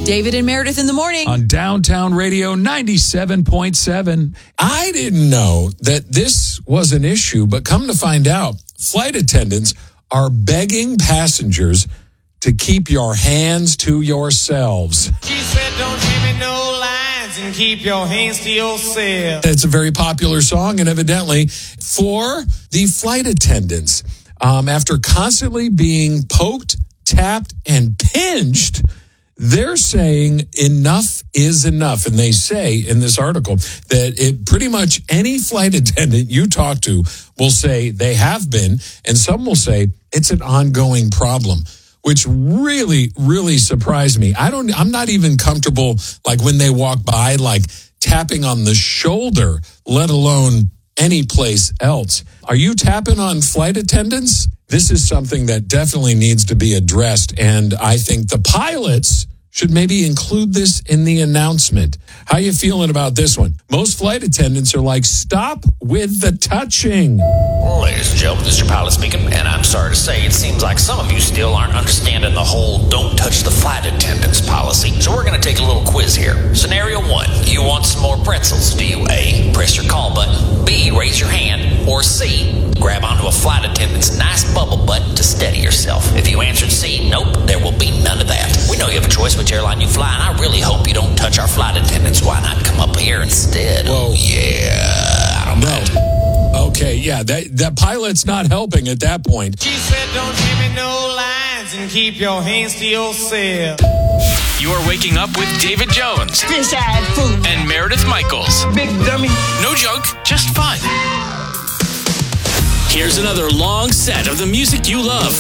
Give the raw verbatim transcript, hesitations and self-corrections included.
David and Meredith in the morning. On Downtown Radio ninety-seven point seven. I didn't know that this was an issue, but come to find out, flight attendants are begging passengers to keep your hands to yourselves. She said, don't give me no lines and keep your hands to yourself. It's a very popular song, and evidently for the flight attendants, um, after constantly being poked, tapped, and pinched, they're saying enough is enough. And they say in this article that it pretty much any flight attendant you talk to will say they have been, and some will say it's an ongoing problem, which really, really surprised me. I don't, I'm not even comfortable, like when they walk by, like tapping on the shoulder, let alone any place else. Are you tapping on flight attendants? This is something that definitely needs to be addressed, and I think the pilots should maybe include this in the announcement. How you feeling about this one? Most flight attendants are like, stop with the touching. Ladies and gentlemen, this is your pilot speaking, and I'm sorry to say it seems like some of you still aren't understanding the whole don't touch the flight attendants policy. So we're going to take a little quiz here. Scenario one, you want some more pretzels. Do you A, press your call button, B, raise your hand, or C, grab onto a flight attendant's nice bubble butt to steady yourself? If you answered C, nope, there will be none of that. We know you have a choice which airline you fly, and I really hope you don't touch our flight attendants. Why not come up here instead? Whoa. Oh, yeah. I don't know. No. Okay, yeah, that, that pilot's not helping at that point. She said, don't give me no lines and keep your hands to yourself. You are waking up with David Jones Fish-eyed fool. and Meredith Michaels. Big dummy. No joke, just fun. Here's another long set of the music you love.